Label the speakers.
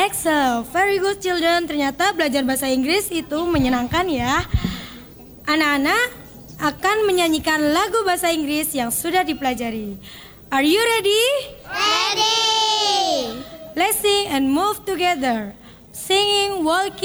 Speaker 1: Excellent, very good children. Ternyata belajar bahasa Inggris itu menyenangkan ya. Anak-anak akan menyanyikan lagu bahasa Inggris yang sudah dipelajari. Are you ready?
Speaker 2: Ready!
Speaker 1: Let's sing and move together. Singing, walking.